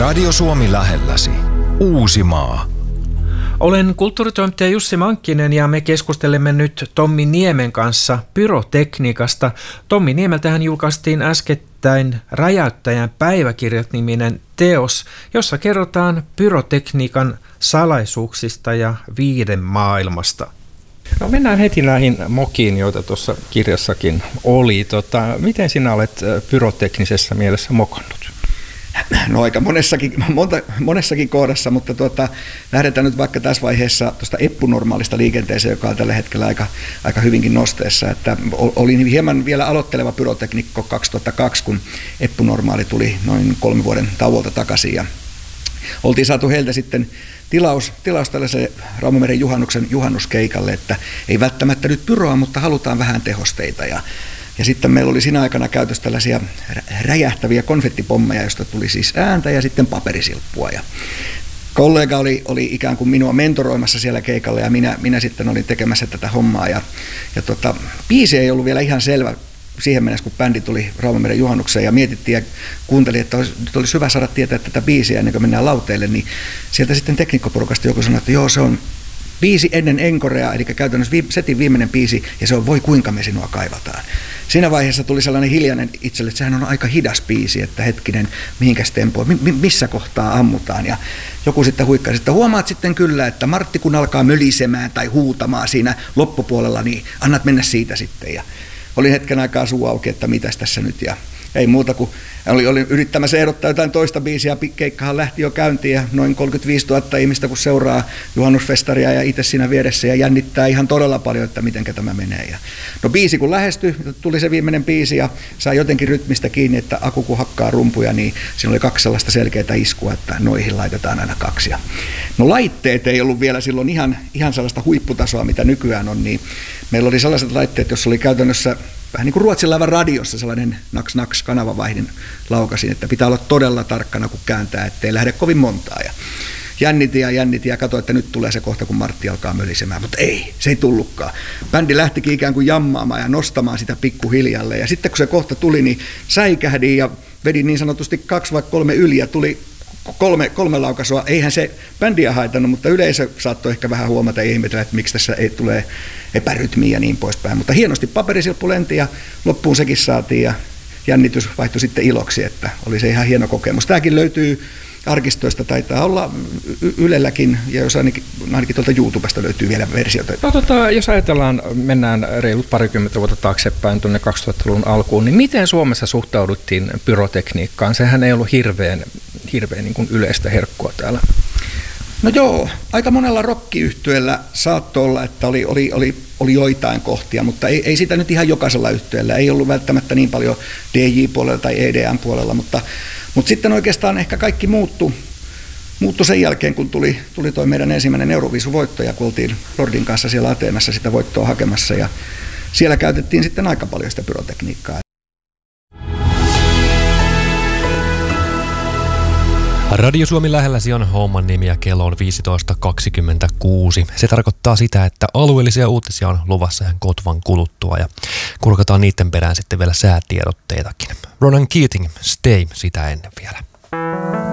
Radio Suomi lähelläsi. Uusimaa. Olen kulttuuritoimittaja Jussi Mankkinen ja me keskustelemme nyt Tommi Niemen kanssa pyrotekniikasta. Tommi Niemeltähän julkaistiin äskettäin Räjäyttäjän päiväkirjat-niminen teos, jossa kerrotaan pyrotekniikan salaisuuksista ja viihdemaailmasta. No mennään heti näihin mokiin, joita tuossa kirjassakin oli. Miten sinä olet pyroteknisessä mielessä mokannut? No aika monessakin kohdassa, mutta lähdetään nyt vaikka tässä vaiheessa tuosta eppunormaalista liikenteeseen, joka on tällä hetkellä aika hyvinkin nosteessa. Että olin hieman vielä aloitteleva pyroteknikko 2002, kun eppunormaali tuli noin 3 vuoden tauolta takaisin. Ja oltiin saatu heiltä sitten tilaus tällaisen Raumameren juhannuksen juhannuskeikalle, että ei välttämättä nyt pyroa, mutta halutaan vähän tehosteita. Ja sitten meillä oli siinä aikana käytössä tällaisia räjähtäviä konfettipommeja, joista tuli siis ääntä ja sitten paperisilppua. Ja kollega oli ikään kuin minua mentoroimassa siellä keikalla ja minä sitten olin tekemässä tätä hommaa. Ja biisi ei ollut vielä ihan selvä siihen mennessä, kun bändi tuli Raumameren juhannukseen ja mietittiin ja kuuntelin, että nyt olisi hyvä saada tietää tätä biisiä ennen kuin mennään lauteille, niin sieltä sitten teknikkoporukasta joku sanoi, että joo, se on biisi ennen enkorea, eli käytännössä setin viimeinen biisi, ja se on Voi kuinka me sinua kaivataan. Siinä vaiheessa tuli sellainen hiljainen itselle, että sehän on aika hidas biisi, että hetkinen, mihinkäs tempoon, missä kohtaa ammutaan. Ja joku sitten huikkasi, että huomaat sitten kyllä, että Martti kun alkaa mölisemään tai huutamaan siinä loppupuolella, niin annat mennä siitä sitten. Ja olin hetken aikaa suu auki, että mitäs tässä nyt, ja ei muuta kuin olin yrittämässä ehdottaa jotain toista biisiä, keikkahan lähti jo käyntiin ja noin 35 000 ihmistä kun seuraa juhannusfestaria ja itse siinä vieressä ja jännittää ihan todella paljon, että mitenkä tämä menee. Ja no biisi kun lähestyi, tuli se viimeinen biisi ja sai jotenkin rytmistä kiinni, että aku kun hakkaa rumpuja, niin siinä oli 2 sellaista selkeää iskua, että noihin laitetaan aina 2. Ja no laitteet ei ollut vielä silloin ihan sellaista huipputasoa, mitä nykyään on, niin meillä oli sellaiset laitteet, joissa oli käytännössä vähän niin kuin Ruotsin laivan radiossa sellainen naks kanavavaihdin laukasin, että pitää olla todella tarkkana kun kääntää, ettei lähde kovin montaa. Ja jännitin ja katsoin, että nyt tulee se kohta, kun Martti alkaa mölisemään, mutta ei, se ei tullutkaan. Bändi lähtikin ikään kuin jammaamaan ja nostamaan sitä pikkuhiljalle ja sitten kun se kohta tuli, niin säikähdin ja vedin niin sanotusti 2 vai 3 yli ja tuli 3 laukaisua. Eihän se bändiä haitannut, mutta yleisö saattoi ehkä vähän huomata ja ihmetellä, että miksi tässä ei tule epärytmiä ja niin poispäin. Mutta hienosti paperisilppu lenti ja loppuun sekin saatiin ja jännitys vaihtui sitten iloksi, että oli se ihan hieno kokemus. Tämäkin löytyy arkistoista, taitaa olla Ylelläkin ja jos ainakin tuolta YouTubesta löytyy vielä versioita. No, jos ajatellaan, mennään reilut 20 vuotta taaksepäin tuonne 2000-luvun alkuun, niin miten Suomessa suhtauduttiin pyrotekniikkaan? Sehän ei ollut hirveän niin kuin yleistä herkkua täällä. No joo, aika monella rock-yhtyeellä saattoi olla, että oli joitain kohtia, mutta ei sitä nyt ihan jokaisella yhtyeellä. Ei ollut välttämättä niin paljon DJ-puolella tai EDM-puolella, mutta sitten oikeastaan ehkä kaikki muuttui sen jälkeen, kun tuli toi meidän ensimmäinen Euroviisu-voitto ja kun oltiin Lordin kanssa siellä Ateenassa sitä voittoa hakemassa ja siellä käytettiin sitten aika paljon sitä pyrotekniikkaa. Radio Suomi lähelläsi on homman nimi ja kello on 15.26. Se tarkoittaa sitä, että alueellisia uutisia on luvassa ihan kotvan kuluttua ja kurkataan niiden perään sitten vielä säätiedotteitakin. Ronan Keating, Stay sitä ennen vielä.